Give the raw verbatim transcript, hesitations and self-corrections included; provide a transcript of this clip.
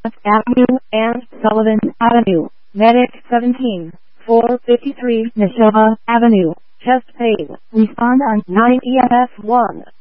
Avenue and Sullivan Avenue. Medic seventeen, four fifty-three Neshoba Avenue. Chest pain. Respond on nine E M S one.